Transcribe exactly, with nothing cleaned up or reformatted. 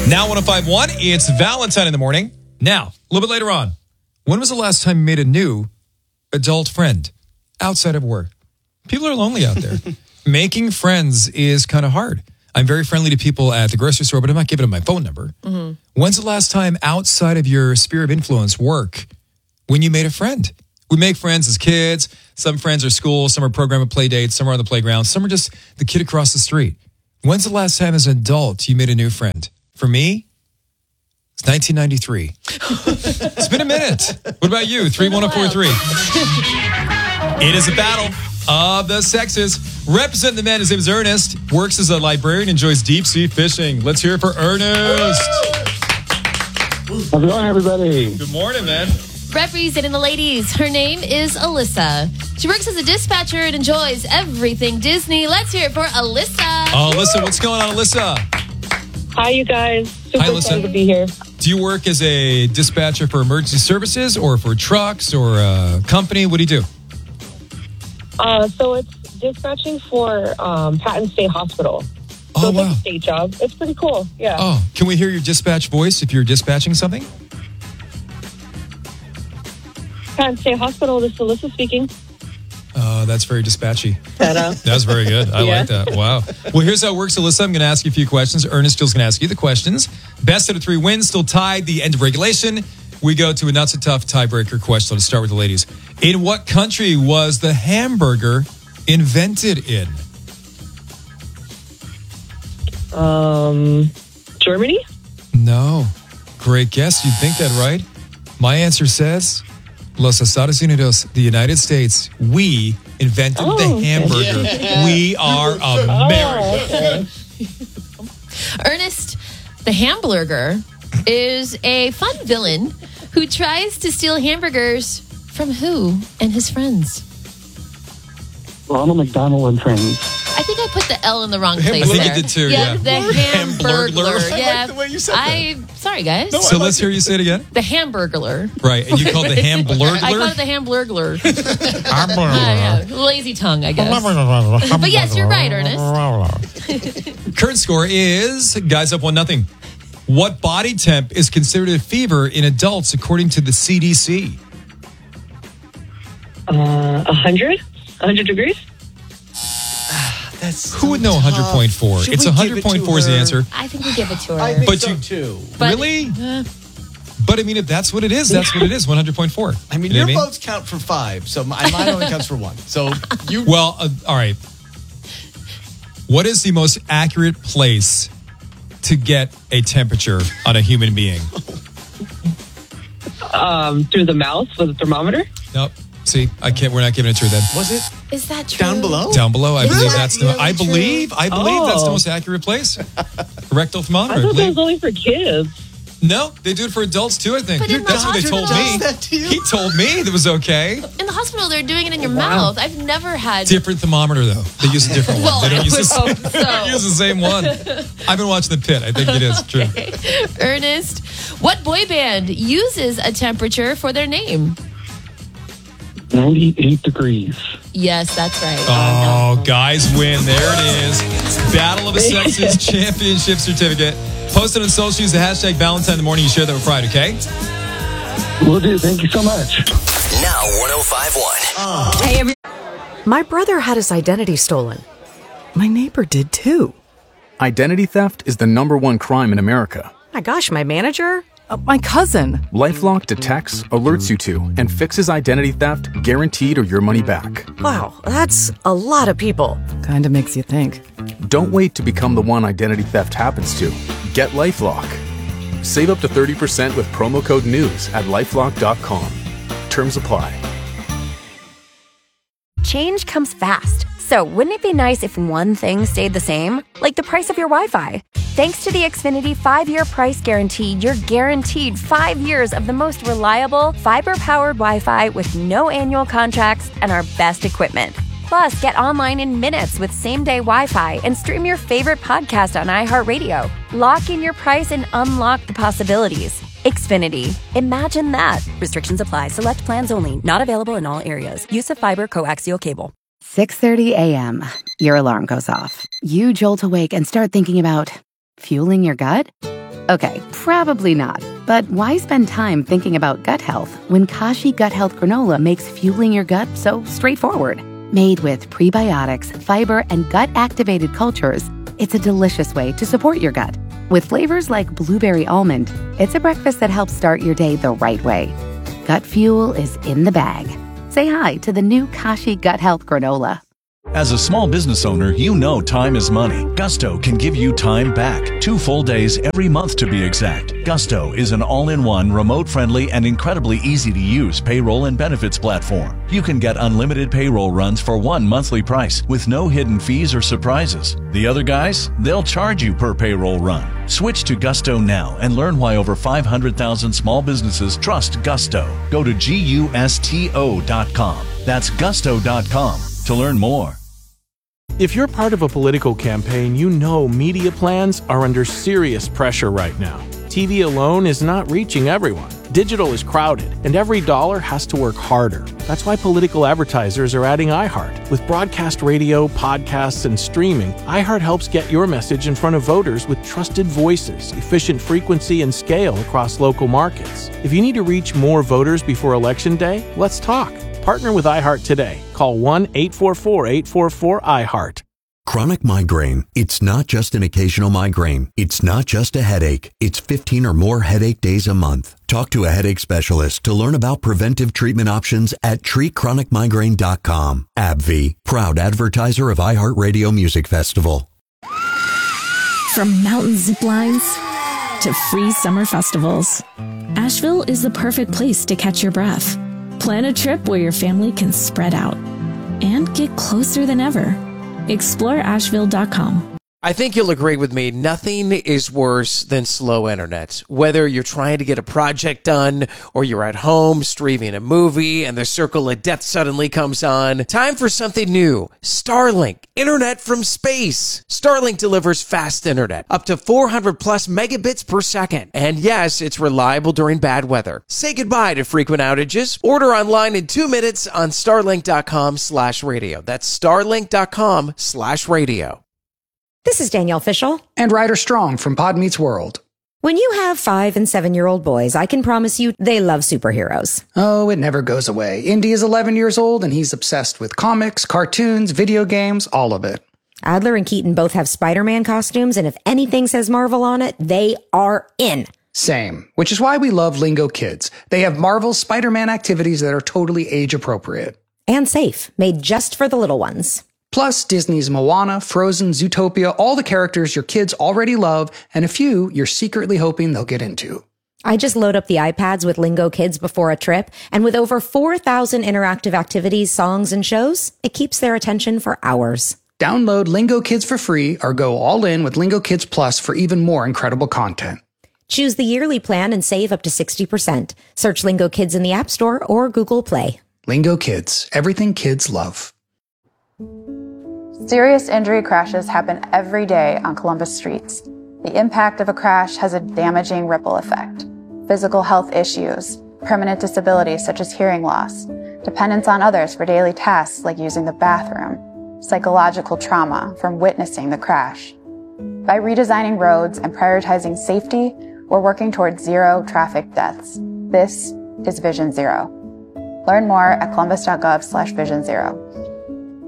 Now one oh five point one, it's Valentine in the morning. Now, a little bit later on, when was the last time you made a new adult friend outside of work? People are lonely out there. Making friends is kind of hard. I'm very friendly to people at the grocery store, but I'm not giving them my phone number. Mm-hmm. When's the last time outside of your sphere of influence, work, when you made a friend? We make friends as kids. Some friends are school, some are program and play dates, some are on the playground, some are just the kid across the street. When's the last time as an adult you made a new friend? For me, it's nineteen ninety-three. It's been a minute. What about you? three one oh four three. It is a battle of the sexes. Representing the men, his name is Ernest. Works as a librarian, enjoys deep sea fishing. Let's hear it for Ernest. How's it going, everybody? Good morning, man. Representing the ladies, her name is Alyssa. She works as a dispatcher and enjoys everything Disney. Let's hear it for Alyssa. Oh, Alyssa, what's going on, Alyssa? Hi, you guys. Super Hi, Alyssa. excited to be here. Do you work as a dispatcher for emergency services or for trucks or a company? What do you do? Uh, so it's dispatching for um, Patton State Hospital. So Oh, it's wow. like a state job. It's pretty cool. Yeah. Oh, can we hear your dispatch voice if you're dispatching something? Patton State Hospital, this is Alyssa speaking. Oh, that's very dispatchy. Ta-da. That's very good. I Yeah. like that. Wow. Well, here's how it works, Alyssa. I'm going to ask you a few questions. Ernest Steele's going to ask you the questions. Best out of three wins, still tied. The end of regulation. We go to a not so tough tiebreaker question. Let's start with the ladies. In what country was the hamburger invented in? Um, Germany? No. Great guess. You'd think that, right? My answer says Los Estados Unidos, the United States. We invented Oh, the okay. hamburger. Yeah. We are America. Oh, okay. Ernest, the Hamburger, is a fun villain who tries to steal hamburgers from who and his friends. Ronald McDonald and Friends. I think I put the L in the wrong place I think there. you did too, Yeah, yeah. the Hamburglar. Hamburglar. I Yeah. like the way you said that. I, sorry, guys. So let's hear you say it again. The Hamburglar. Right, and you called the ham I call it blurgler? the Hamburglar. uh, yeah. Lazy tongue, I guess. But yes, you're right, Ernest. Current score is, guys, up one nothing. What body temp is considered a fever in adults according to the C D C? Uh, a hundred? A hundred degrees? That's Who would know one hundred point four? Should It's we one give hundred it point four to is the her? answer. I think we give it to her. I think But so you- too. But- Really? Uh, But I mean, if that's what it is, that's what it is, one hundred point four. I mean, You know your what I votes count for five, so my, mine only counts for one. So you. Well, uh, all right. What is the most accurate place to get a temperature on a human being? Um, through the mouth with a thermometer? Nope. See, I can't. We're not giving it to her then. Was it is that true? down below? Down below, I Is believe that that's the. really I true? believe. I believe that's the Oh. most accurate place. Rectal thermometer. I I thought that believe. was only for kids. No, they do it for adults too. I think But in the that's what they told hospital- me. Does that to you? He told me that was okay. In the hospital, they're doing it in your Wow. mouth. I've never had. Different thermometer though. They use a different Well, one. They I don't use would the same, hope they don't so. use the same one. I've been watching The Pit. I think it is true. Ernest, what boy band uses a temperature for their name? ninety-eight degrees. Yes, that's right. Oh, guys win. There it is. Battle of the Sexes Championship Certificate. Post it on social. Use the hashtag Valentine in the morning. You share that with Pride, okay? Will do. Thank you so much. Now one oh five point one. My brother had his identity stolen. My neighbor did too. Identity theft is the number one crime in America. My gosh, my manager? Uh, my cousin. LifeLock detects, alerts you to, and fixes identity theft guaranteed or your money back. Wow, that's a lot of people. Kinda makes you think. Don't wait to become the one identity theft happens to. Get LifeLock. Save up to thirty percent with promo code NEWS at lifelock dot com. Terms apply. Change comes fast. So wouldn't it be nice if one thing stayed the same? Like the price of your Wi-Fi. Thanks to the Xfinity five-year price guarantee, you're guaranteed five years of the most reliable, fiber-powered Wi-Fi with no annual contracts and our best equipment. Plus, get online in minutes with same-day Wi-Fi and stream your favorite podcast on iHeartRadio. Lock in your price and unlock the possibilities. Xfinity. Imagine that. Restrictions apply. Select plans only. Not available in all areas. Use of fiber coaxial cable. six thirty a.m. Your alarm goes off. You jolt awake and start thinking about fueling your gut? Okay, probably not. But why spend time thinking about gut health when Kashi Gut Health Granola makes fueling your gut so straightforward? Made with prebiotics, fiber, and gut-activated cultures, it's a delicious way to support your gut. With flavors like blueberry almond, it's a breakfast that helps start your day the right way. Gut fuel is in the bag. Say hi to the new Kashi Gut Health Granola. As a small business owner, you know time is money. Gusto can give you time back. Two full days every month to be exact. Gusto is an all-in-one, remote-friendly, and incredibly easy-to-use payroll and benefits platform. You can get unlimited payroll runs for one monthly price with no hidden fees or surprises. The other guys, they'll charge you per payroll run. Switch to Gusto now and learn why over five hundred thousand small businesses trust Gusto. Go to gusto dot com. That's gusto dot com to learn more. If you're part of a political campaign, you know media plans are under serious pressure right now. T V alone is not reaching everyone. Digital is crowded, and every dollar has to work harder. That's why political advertisers are adding iHeart. With broadcast radio, podcasts, and streaming, iHeart helps get your message in front of voters with trusted voices, efficient frequency, and scale across local markets. If you need to reach more voters before Election Day, let's talk. Partner with iHeart today. Call one eight four four, eight four four, I heart. Chronic migraine. It's not just an occasional migraine. It's not just a headache. It's fifteen or more headache days a month. Talk to a headache specialist to learn about preventive treatment options at treat chronic migraine dot com. AbbVie, proud advertiser of iHeartRadio Music Festival. From mountain zip lines to free summer festivals, Asheville is the perfect place to catch your breath. Plan a trip where your family can spread out and get closer than ever. explore asheville dot com. I think you'll agree with me, nothing is worse than slow internet. Whether you're trying to get a project done or you're at home streaming a movie and the circle of death suddenly comes on, time for something new. Starlink, internet from space. Starlink delivers fast internet, up to four hundred plus megabits per second. And yes, it's reliable during bad weather. Say goodbye to frequent outages. Order online in two minutes on starlink dot com slash radio. That's starlink dot com slash radio. This is Danielle Fishel. And Ryder Strong from Pod Meets World. When you have five and seven-year-old boys, I can promise you they love superheroes. Oh, it never goes away. Indy is eleven years old, and he's obsessed with comics, cartoons, video games, all of it. Adler and Keaton both have Spider-Man costumes, and if anything says Marvel on it, they are in. Same, which is why we love Lingo Kids. They have Marvel's Spider-Man activities that are totally age-appropriate. And safe, made just for the little ones. Plus, Disney's Moana, Frozen, Zootopia, all the characters your kids already love, and a few you're secretly hoping they'll get into. I just load up the iPads with Lingo Kids before a trip, and with over four thousand interactive activities, songs, and shows, it keeps their attention for hours. Download Lingo Kids for free or go all in with Lingo Kids Plus for even more incredible content. Choose the yearly plan and save up to sixty percent. Search Lingo Kids in the App Store or Google Play. Lingo Kids, everything kids love. Serious injury crashes happen every day on Columbus streets. The impact of a crash has a damaging ripple effect. Physical health issues, permanent disabilities such as hearing loss, dependence on others for daily tasks like using the bathroom, psychological trauma from witnessing the crash. By redesigning roads and prioritizing safety, we're working towards zero traffic deaths. This is Vision Zero. Learn more at columbus dot gov slash vision zero.